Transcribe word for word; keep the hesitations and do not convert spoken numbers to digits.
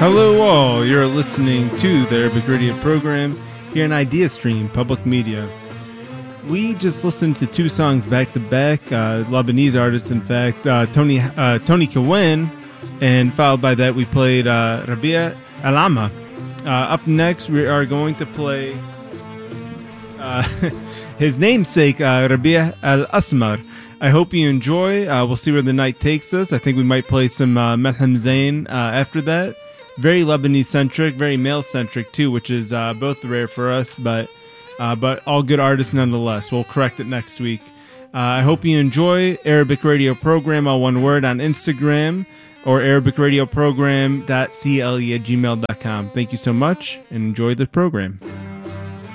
Hello all, you're listening to the Arabic radio program here on Idea Stream Public Media. We just listened to two songs back to back, uh, Lebanese artists in fact, uh, Tony uh, Tony Cohen, and followed by that we played uh, Rabia Al-Ama. Uh, up next we are going to play uh, his namesake, uh, Rabia Al-Asmar. I hope you enjoy. Uh, we'll see where the night takes us. I think we might play some uh, Melhem Zain uh, after that. Very Lebanese-centric, very male-centric too, which is uh, both rare for us, but uh, but all good artists nonetheless. We'll correct it next week. Uh, I hope you enjoy Arabic Radio Program, all one word, on Instagram or arabicradioprogram dot c l e at gmail dot com. Thank you so much, and enjoy the program.